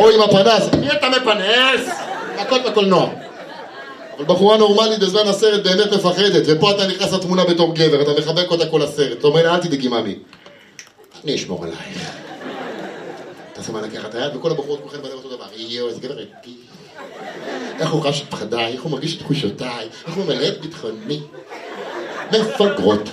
רואים הפנס, מי אתה מפנס? מכות בקולנוע. אבל בחורה נורמלית בזמן הסרט באמת מפחדת, ופה אתה נכנס לתמונה בתור גבר, אתה מחבק אותה כל הסרט. אתה אומר לה, אל תדאגי מאמי, אני אשמור עלייך. אתה שמה לקחת היד, וכל הבחורות כולכן בדרך אותו דבר. יואו, איזה גבר ערכי. איך הוא חש את פחדיי, איך הוא מרגיש את תחושותיי, איך הוא ממלא את ביטחוני. מפגרות.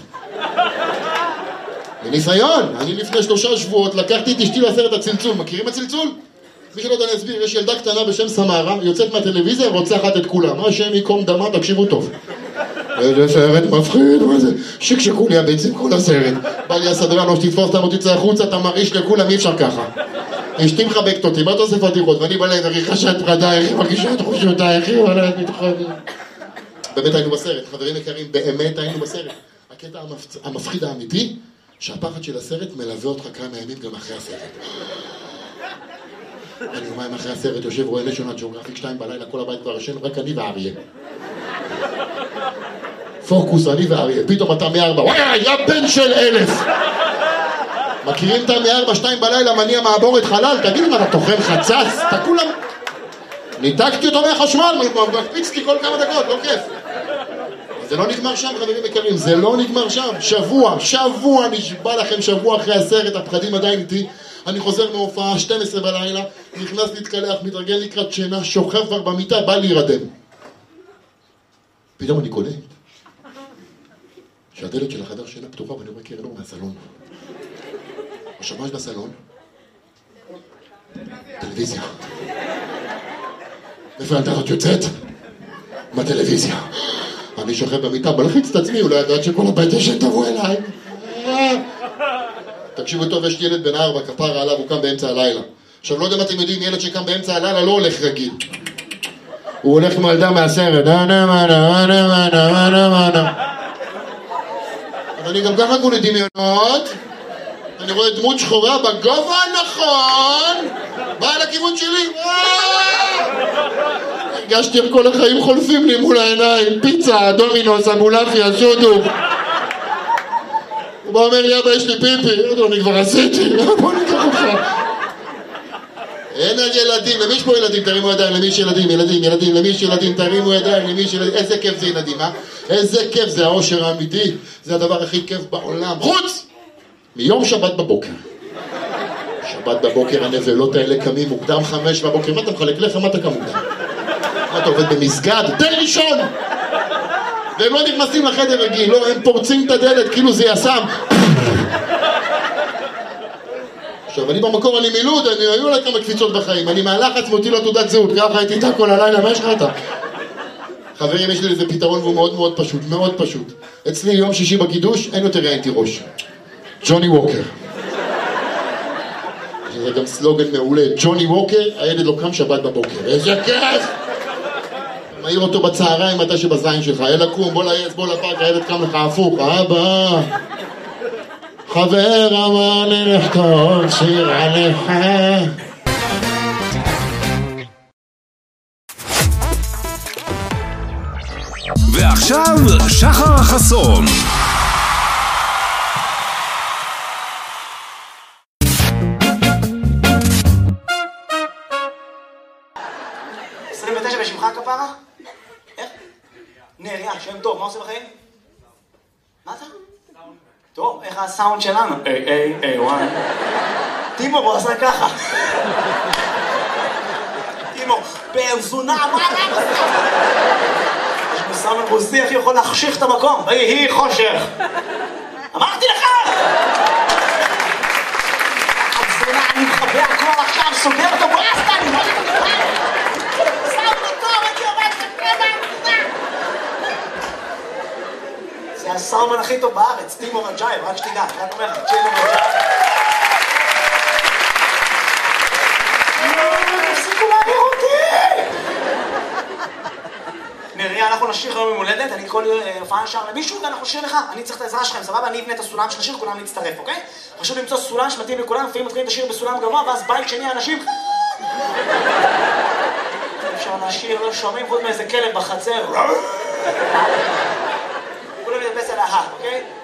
בניסיון, אני לפני 3 שבועות לקחתי את אשתי לסרט הצלצול. מכירים הצלצול? מי שלא יודע להסביר, יש ילדה קטנה בשם סמרה, יוצאת מהטלוויזיה, רוצחת את כולם. מה השם יקום דמה, תקשיבו טוב. איזה סרט מפחיד, מה זה? שקשקו לי הביצים כל הסרט. בא לי הסדרן, או שתתפוס אותם או תצא החוצה, אתה מרעיש לכולם, אי אפשר ככה. אשתי מחבקת אותי, מה אתה עושה פתיחות? ואני בא להם, היא חשה את פחדייך, היא מרגישה את תחושותייך, היא מלאה את ביטחוני. באמת היינו בסרט, חברים יקרים, באמת היינו בסרט. הקטע המפחיד האמיתי, שהפחד של הסרט מלווה אותך כמה ימים גם אחרי הסרט. אני יומיים אחרי הסרט יושב רואה נשיונל ג'אוגרפיק 2 בלילה, כל הבית כבר ישן, רק אני ואריה. פוקוס, אני ואריה, פתאום אתה מ4, וואי, היה בן של 1000. מכירים את מ4, 2 בלילה, מניע מעבורת חלל, תגיד מה, אתה תוכן חצץ? אתה כולם... ניתקתי אותו מהחשמל, מקפיצתי כל כמה דקות, לא כיף. זה לא נגמר שם, חברים יקרים, זה לא נגמר שם. שבוע, נשבע לכם, שבוע אחרי הסרט, הפחדים עדיין איתי. אני חוזר מהופעה, 12 בלילה, נכנס להתקלח, מתרגל לקראת שינה, שוכב כבר במיטה, בא להירדם. פתאום אני קולט שהדלת של החדר שינה פתוחה, ואני רואה קרן אור מהסלון. השמש בסלון, טלוויזיה. איפה ילדה הזאת יוצאת? מהטלוויזיה. אני שוכב במיטה, בלחיץ את עצמי, אולי ידעת שכל הבית ישן תבוא אליי. תקשיבו טוב, יש ילד בן 4, כפרה עליו, הוא קם באמצע הלילה. עכשיו, לא יודע אם אתם יודעים, ילד שקם באמצע הלילה לא הולך רגיל. הוא הולך כמו ילדה מהסרט. אבל אני גם ככה כולי דמיונות. אני רואה דמות שחורה בגובה הנכון. באה לכיוון שלי. הרגשתי איך כל החיים חולפים לי מול העיניים. פיצה, דומינוס, אמבולפיה, סודו. הוא בא אומר לי, אבא, יש לי פיפי. אני כבר עשיתי. בוא ניקח אותך. אין על ילדים. למי יש פה ילדים? תרימו ידיים. למי יש ילדים? ילדים. למי יש ילדים? תרימו ידיים. למי יש ילדים? איזה כיף זה ילדים, אה? איזה כיף זה האושר האמיתי. זה הדבר הכי כיף בעולם. חוץ! מיום שבת בבוקר. שבת בבוקר הנבלות האלה קמים מוקדם 5 בבוקר. מה אתה מחלק לך? מה אתה קם מוקדם? מה אתה עובד במסגד? תן לישון! והם לא נכנסים לחדר רגיל, לא, הם פורצים את הדלת כאילו זה יסם. עכשיו, אני במקור, אני מילוד, היו לה כמה קפיצות בחיים, אני מהלחץ מותי לו תעודת זהות, ככה הייתי איתה כל הלילה, מה יש לך אתה? חברים, יש לי איזה פתרון והוא מאוד מאוד פשוט, מאוד פשוט. אצלי יום שישי בקידוש, אין יותר ראיינתי ראש. ג'וני ווקר. זה גם סלוגן מעולה, ג'וני ווקר, הילד לא קם שבת בבוקר. איזה כיף! מעיר אותו בצהריים מתי שבזין שלך, אלה קום, בוא לעץ, בוא לפארק, הילד קם לך הפוך, אבא. חבר אמר לי לכתוב שיר עליך. ועכשיו שחר חסון. בשמך כפרה? איך? נריה, שם טוב, מה עושה בחיים? מה אתה? טוב, איך הסאונד שלנו? וואי. טימו בוא עשה ככה. טימו, באבזונה, מה אתה עושה? יש מסאמן רוסי, איך יכול להחשיך את המקום? היא חושך. אמרתי לך! אבזונה, אני מחבא הכל עכשיו, סוגר אותו, בוא עשתה, אני לא יודע. זה הסאומן הכי טוב בארץ, טימו רג'ייב, רק שתדע, רק אומר לך, טימו רג'ייב. תפסיקו להעביר אותי! נריה, אנחנו נשיר היום ממולדת, אני כל הופעה נשאר למישהו ואנחנו נשיר לך, אני צריך את העזרה שלכם, סבבה? אני אבנה את הסולם של השיר, כולם נצטרף, אוקיי? חשוב למצוא סולם שמתאים לכולם, לפעמים מתחילים את השיר בסולם גבוה, ואז בית שני האנשים... אפשר לשיר, לא שומעים חוץ מאיזה כלב בחצר. כולם נדבס על ההר, אוקיי?